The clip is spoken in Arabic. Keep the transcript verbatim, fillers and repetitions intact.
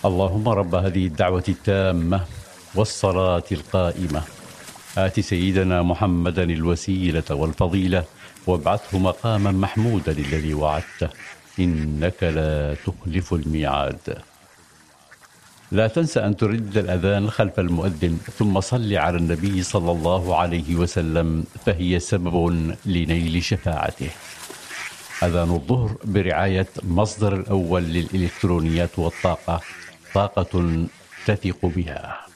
اللهم رب هذه الدعوة التامة والصلاة القائمة آت سيدنا محمدا الوسيلة والفضيلة وابعثه مقاما محمودا الذي وعدته إنك لا تخلف الميعاد. لا تنسى أن تردد الأذان خلف المؤذن ثم صل على النبي صلى الله عليه وسلم فهي سبب لنيل شفاعته. أذان الظهر برعاية مصدر الأول للإلكترونيات والطاقة، طاقة تثق بها.